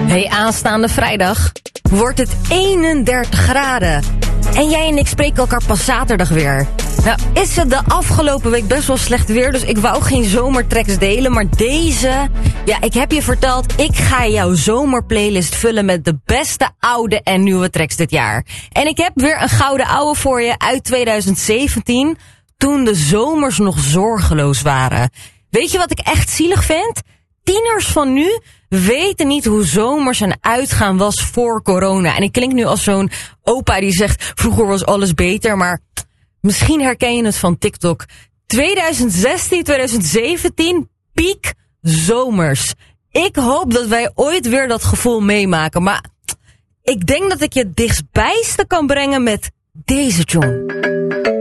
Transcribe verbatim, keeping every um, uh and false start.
Hey, aanstaande vrijdag wordt het eenendertig graden. En jij en ik spreken elkaar pas zaterdag weer. Nou, is het de afgelopen week best wel slecht weer, dus ik wou geen zomertracks delen. Maar deze, ja, ik heb je verteld, ik ga jouw zomerplaylist vullen met de beste oude en nieuwe tracks dit jaar. En ik heb weer een gouden ouwe voor je uit twintig zeventien, toen de zomers nog zorgeloos waren. Weet je wat ik echt zielig vind? Tieners van nu weten niet hoe zomers en uitgaan was voor corona. En ik klink nu als zo'n opa die zegt, vroeger was alles beter, maar misschien herken je het van TikTok. twintig zestien, twintig zeventien, piek zomers. Ik hoop dat wij ooit weer dat gevoel meemaken, maar ik denk dat ik je het dichtstbijste kan brengen met deze tune.